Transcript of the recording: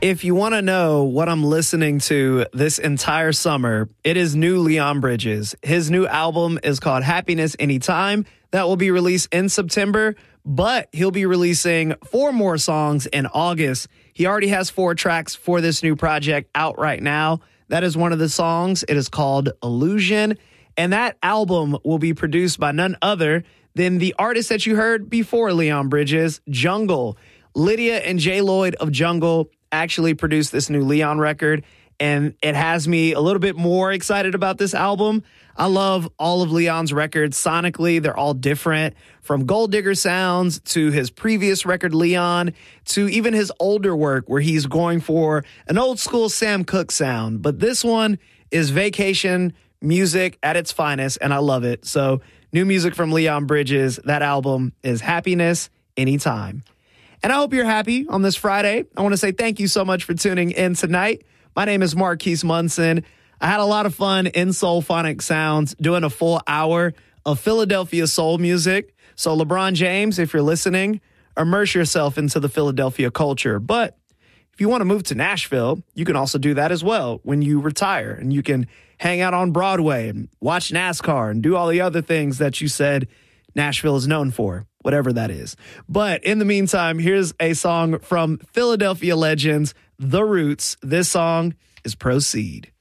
If you want to know what I'm listening to this entire summer, it is new Leon Bridges. His new album is called Happiness Anytime. That will be released in September, but he'll be releasing 4 more songs in August. He already has 4 tracks for this new project out right now. That is one of the songs. It is called Illusion, and that album will be produced by none other than the artist that you heard before Leon Bridges, Jungle. Lydia and Jay Lloyd of Jungle actually produced this new Leon record, and it has me a little bit more excited about this album. I love all of Leon's records sonically. They're all different, from Gold Digger sounds to his previous record, Leon, to even his older work where he's going for an old school Sam Cooke sound. But this one is vacation music at its finest, and I love it. So new music from Leon Bridges. That album is Happiness Anytime. And I hope you're happy on this Friday. I want to say thank you so much for tuning in tonight. My name is Marquise Munson. I had a lot of fun in Soulphonic Sounds doing a full hour of Philadelphia soul music. So LeBron James, if you're listening, immerse yourself into the Philadelphia culture. But if you want to move to Nashville, you can also do that as well when you retire. And you can hang out on Broadway and watch NASCAR and do all the other things that you said Nashville is known for, whatever that is. But in the meantime, here's a song from Philadelphia legends, The Roots. This song is Proceed.